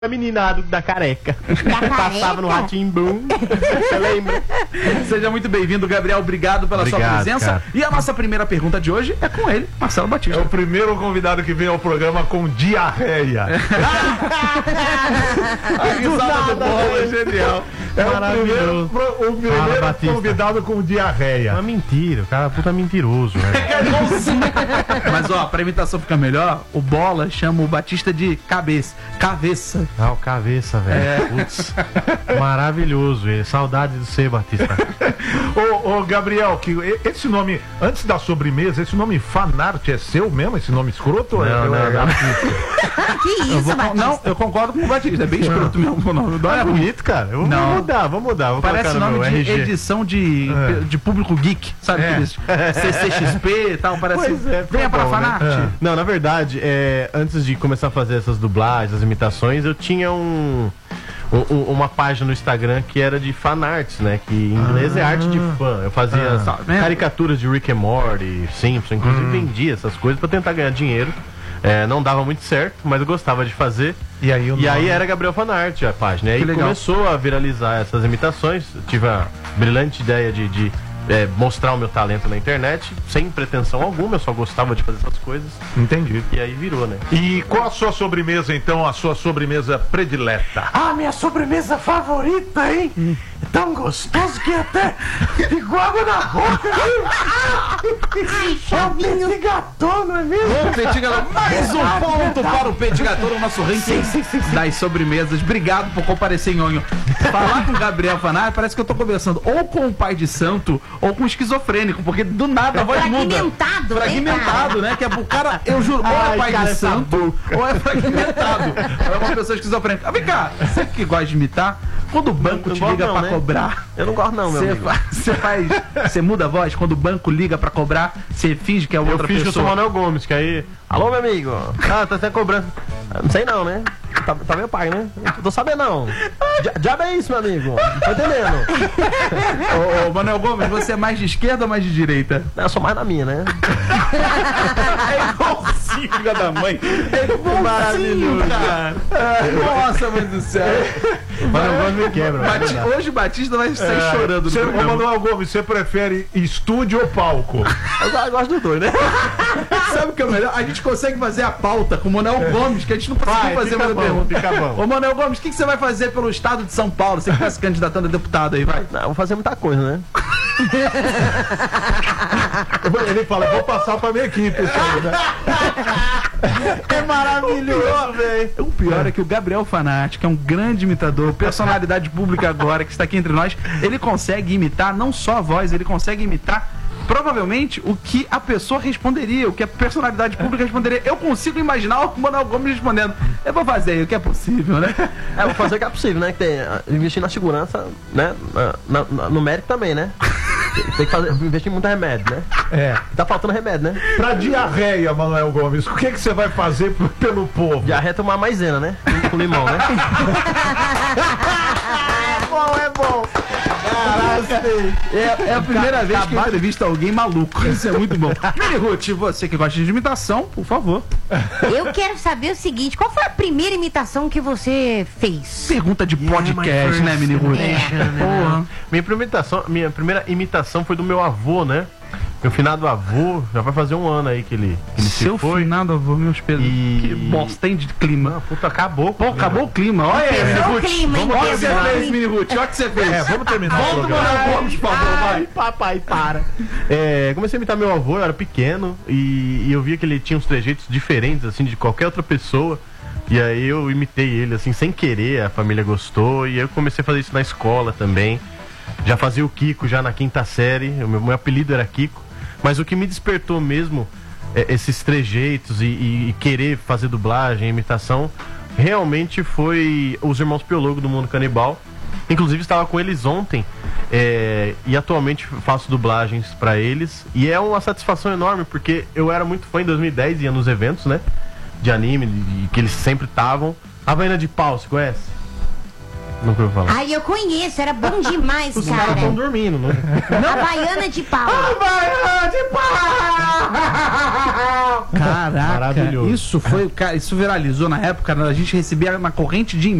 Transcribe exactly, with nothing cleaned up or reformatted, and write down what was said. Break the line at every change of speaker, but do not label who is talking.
A menina da careca.
Da
Passava no Rá-Tim-Bum. Você lembra?
Seja muito bem-vindo, Gabriel. Obrigado pela
Obrigado,
sua presença.
cara.
E a nossa primeira pergunta de hoje é com ele, Marcelo Batista.
É o primeiro convidado que vem ao programa com diarreia.
A risada do Bola é genial.
É o primeiro, pro- o primeiro
Batista.
convidado com diarreia.
Uma mentira, o cara é puta mentiroso, né?
Mas ó, pra imitação ficar melhor, o Bola chama o Batista de cabeça. Cabeça.
Ah, o cabeça, velho. Putz. Maravilhoso ele. Saudade do C, Batista.
Ô, ô, Gabriel, que esse nome, antes da sobremesa, esse nome Fanart é seu mesmo? Esse nome escroto? ou é-
Não,
ou é
não, não.
artista?
Que
Eu
isso,
vou-
Batista?
não, eu concordo com o Batista. É bem escroto mesmo o nome. Não é
É
ruim.
bonito, cara. Eu vou
Não.
mudar, vou mudar. Vou
Parece
colocar no
nome
meu
de
R G.
edição de,
É.
de público geek, sabe?
É.
Aqueles C C X P e tal, parece.
Pois é,
Venha
tá
pra
bom, né?
Fanart.
É.
Não, na verdade, é, antes de começar a fazer essas dublagens, as imitações, eu tinha um, um- um- uma página no Instagram que era de fanarts, né? Que em inglês é arte de fã. Eu fazia
Ah.
Tá vendo?
caricaturas de Rick and Morty, Simpson, inclusive vendia essas coisas pra tentar ganhar dinheiro. É, não dava muito certo, mas eu gostava de fazer.
E aí, o
E aí
nome?
era Gabriel Fanart a página. E aí
Que legal.
começou a viralizar essas imitações. Eu tive a brilhante ideia de, de, é, mostrar o meu talento na internet, sem pretensão alguma, eu só gostava de fazer essas coisas.
Entendi.
E aí virou, né?
E qual a sua sobremesa, então, a sua sobremesa predileta?
Ah, minha sobremesa favorita, hein? É tão gostoso que até ficou água na boca. É o petit gâteau, não é mesmo?
Ô, Petit Gâteau, mais um ponto para o Petit Gâteau no nosso ranking das sobremesas. Obrigado por comparecer em Onho. Falar com o Gabriel Fanart parece que eu tô conversando ou com o pai de santo ou com o esquizofrênico, porque do nada a voz muda.
Fragmentado, né,
Fragmentado, né? Que é o cara, eu juro, ou é
Ai,
pai
cara,
de
essa
santo ou é fragmentado. Ou é uma pessoa esquizofrênica. Ah, vem cá, você que gosta de imitar, quando o banco
Não
te
gosto
liga
não,
pra
né?
cobrar,
Eu não gosto não, meu
você
amigo.
fa- você faz, você muda a voz quando o banco liga pra cobrar, você finge que é
Eu
outra
fiz que eu sou o
pessoa.
Manuel Gomes, que aí... Alô, meu amigo. Ah, tá até cobrando. Ah, não sei não, né? Tá, tá meu pai, né? Não tô sabendo não. Dia- Diabo é isso, meu amigo. Não tô entendendo.
Ô, ô, Manuel Gomes, você é mais de esquerda ou mais de direita?
Não, eu sou mais na minha, né?
É igualzinho, filha da mãe. É igualzinho,
Maravilhoso,
cara. Nossa, mãe do céu.
Manuel Gomes me quebra.
Bati- Hoje o Batista vai sair chorando no
Você, ô,
programa.
Manuel Gomes, você prefere estúdio ou palco?
Eu go- gosto dos dois, né?
Sabe o que é o melhor? A gente consegue fazer a pauta com o Manuel Gomes, que a gente não conseguiu
Vai,
fazer
fica
mais a
bom,
pergunta.
fica bom.
Ô, Manuel Gomes, o que, que você vai fazer pelo estado de São Paulo? Você que está se candidatando a deputado aí, vai.
Não, vou fazer muita coisa, né?
Ele fala, vou passar pra minha equipe. isso aí, né?
É maravilhoso, velho.
O pior é que o Gabriel Fanart, que é um grande imitador, personalidade pública agora, que está aqui entre nós, ele consegue imitar não só a voz, ele consegue imitar provavelmente o que a pessoa responderia, o que a personalidade pública responderia. Eu consigo imaginar o Manuel Gomes respondendo. Eu vou fazer o que é possível, né?
É, vou fazer o que é possível, né? Que tem, ah, investir na segurança, né? Na, na- na- no médico também, né? Tem que fazer, investir em muito remédio, né?
É.
Tá faltando remédio, né?
Pra diarreia, Manuel Gomes, o que, que você vai fazer p- pelo povo?
Diarreia tomar maisena, né? Com- Com limão, né? É bom, é bom.
É, é a primeira vez que eu entrevisto alguém maluco. Isso é muito bom. Mini Ruth, você que gosta de imitação, por favor.
Eu quero saber o seguinte, qual foi a primeira imitação que você fez?
Pergunta de podcast, né, Mini Ruth? Porra.
Minha primeira imitação, minha primeira imitação foi do meu avô, né? Meu finado avô, já vai fazer um ano aí que ele, que ele se
Seu
foi.
finado avô, meus pesos.
E-
Que bosta tem de clima.
Não, puta, acabou.
Pô, acabou o clima. Olha aí, Mini
Pesou o
Ruth.
clima, hein?
Olha o que você
Pesou o
fez,
clima.
Mini Ruth. Olha o que você fez.
É, vamos terminar o
Volta o
programa.
Manuel Gomes, por favor, vai.
Ai, papai, para. É, comecei a imitar meu avô, eu era pequeno, e, e eu via que ele tinha uns trejeitos diferentes, assim, de qualquer outra pessoa. E aí eu imitei ele, assim, sem querer, a família gostou, e eu comecei a fazer isso na escola também. Já fazia o Kiko já na quinta série, o meu, meu apelido era Kiko. Mas o que me despertou mesmo, é, esses trejeitos e, e- e querer fazer dublagem, imitação, realmente foi os Irmãos Piologo do Mundo Canibal. Inclusive estava com eles ontem, é, e atualmente faço dublagens pra eles. E é uma satisfação enorme, porque eu era muito fã em dois mil e dez, ia nos eventos, né? De anime, de- de- que eles sempre estavam. Havaiana de Pau, você conhece? Nunca ouvi falar.
Ai, eu conheço, era bom demais,
Os caras
cara.
estão dormindo, né?
A baiana de pau.
Caraca,
Maravilhoso.
isso foi, cara, isso viralizou na época, a gente recebia uma corrente de